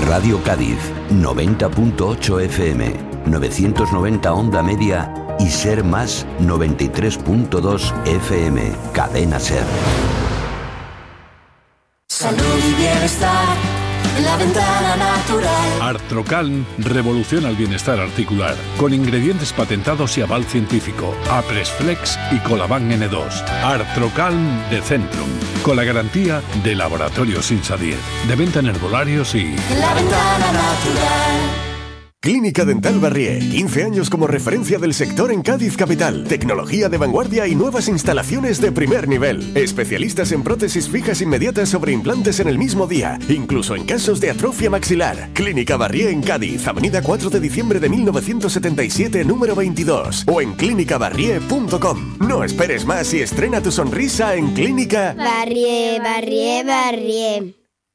Radio Cádiz, 90.8 FM, 990 onda media y Ser Más 93.2 FM. Cadena Ser. Salud y bienestar en la ventana natural. Artrocalm revoluciona el bienestar articular con ingredientes patentados y aval científico. Apresflex y Colaban N2. Artrocalm de Centrum, con la garantía de Laboratorios Insadier, de venta en herbolarios y... En la ventana natural. Clínica Dental Barrié, 15 años como referencia del sector en Cádiz capital. Tecnología de vanguardia y nuevas instalaciones de primer nivel. Especialistas en prótesis fijas inmediatas sobre implantes en el mismo día, incluso en casos de atrofia maxilar. Clínica Barrié en Cádiz, avenida 4 de diciembre de 1977, número 22. O en clínicabarrié.com. No esperes más y estrena tu sonrisa en Clínica Barrié, Barrié, Barrié.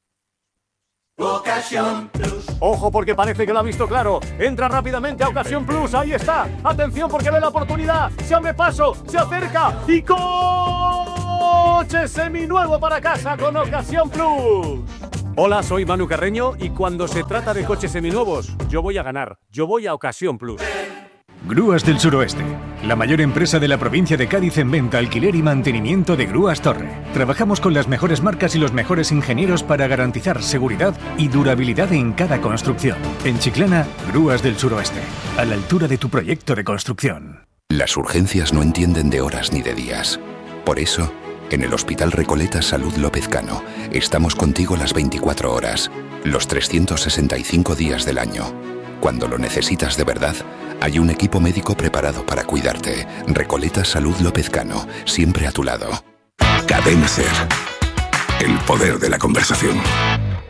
Ocasión Plus. Ojo, porque parece que lo ha visto claro. Entra rápidamente a Ocasión Plus. Ahí está. Atención, porque ve la oportunidad. Se abre paso, se acerca y coche seminuevo para casa con Ocasión Plus. Hola, soy Manu Carreño y cuando se trata de coches seminuevos, yo voy a ganar. Yo voy a Ocasión Plus. Grúas del Suroeste, la mayor empresa de la provincia de Cádiz en venta, alquiler y mantenimiento de grúas Torre. Trabajamos con las mejores marcas y los mejores ingenieros para garantizar seguridad y durabilidad en cada construcción. En Chiclana, Grúas del Suroeste, a la altura de tu proyecto de construcción. Las urgencias no entienden de horas ni de días. Por eso, en el Hospital Recoleta Salud López Cano, estamos contigo las 24 horas, los 365 días del año. Cuando lo necesitas de verdad, hay un equipo médico preparado para cuidarte. Recoleta Salud López Cano, siempre a tu lado. Cadena Ser. El poder de la conversación.